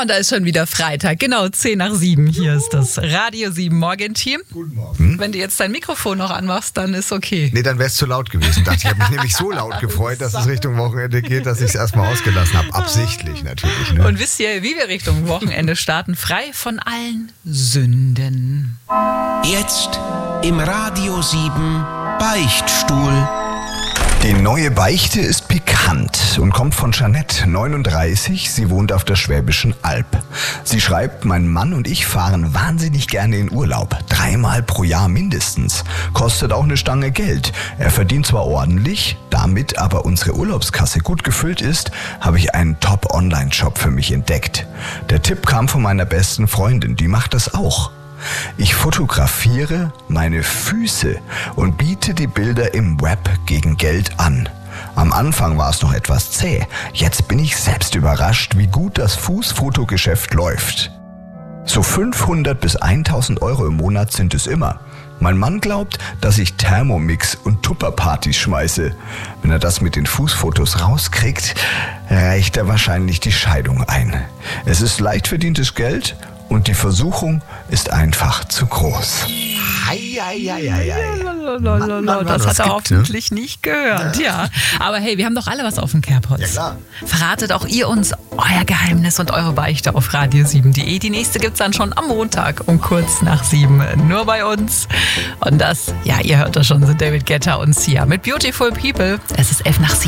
und da ist schon wieder Freitag, genau 10 nach 7. Hier ist das Radio 7 Morgenteam. Guten Morgen. Wenn du jetzt dein Mikrofon noch anmachst, dann ist okay. Nee, dann wäre es zu laut gewesen. Ich habe mich nämlich so laut gefreut, dass es Richtung Wochenende geht, dass ich es erstmal ausgelassen habe. Absichtlich natürlich. Ne? Und wisst ihr, wie wir Richtung Wochenende starten? Frei von allen Sünden. Jetzt im Radio 7 Beichtstuhl. Die neue Beichte ist pikant und kommt von Jeanette, 39. Sie wohnt auf der Schwäbischen Alb. Sie schreibt, mein Mann und ich fahren wahnsinnig gerne in Urlaub. 3-mal pro Jahr mindestens. Kostet auch eine Stange Geld. Er verdient zwar ordentlich, damit aber unsere Urlaubskasse gut gefüllt ist, habe ich einen Top-Online-Shop für mich entdeckt. Der Tipp kam von meiner besten Freundin, die macht das auch. Ich fotografiere meine Füße und biete die Bilder im Web gegen Geld an. Am Anfang war es noch etwas zäh. Jetzt bin ich selbst überrascht, wie gut das Fußfotogeschäft läuft. So 500 bis 1000 Euro im Monat sind es immer. Mein Mann glaubt, dass ich Thermomix und Tupperpartys schmeiße. Wenn er das mit den Fußfotos rauskriegt, reicht er wahrscheinlich die Scheidung ein. Es ist leicht verdientes Geld und die Versuchung ist einfach zu groß. Das hat er hoffentlich nicht gehört. Ja. Aber hey, wir haben doch alle was auf dem Kerbholz. Ja, klar. Verratet auch ihr uns euer Geheimnis und eure Beichte auf radio7.de. Die nächste gibt's dann schon am Montag um kurz nach 7. Nur bei uns. Und das, ja, ihr hört das schon, sind David Guetta und Sia mit Beautiful People. Es ist 11 nach 7.